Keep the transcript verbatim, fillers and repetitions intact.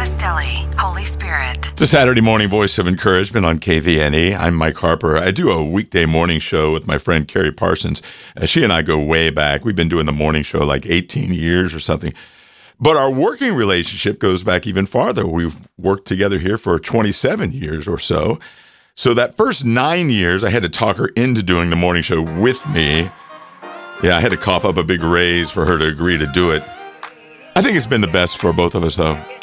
Castelli, Holy Spirit. It's a Saturday morning voice of encouragement on K V N E. I'm Mike Harper. I do a weekday morning show with my friend Carrie Parsons. Uh, she and I go way back. We've been doing the morning show like eighteen years or something. But our working relationship goes back even farther. We've worked together here for twenty-seven years or so. So that first nine years, I had to talk her into doing the morning show with me. Yeah, I had to cough up a big raise for her to agree to do it. I think it's been the best for both of us, though.